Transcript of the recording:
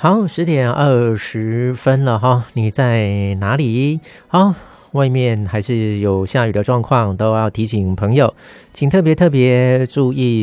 好，10:20了哈，你在哪里？好，外面还是有下雨的状况，都要提醒朋友，请特别注意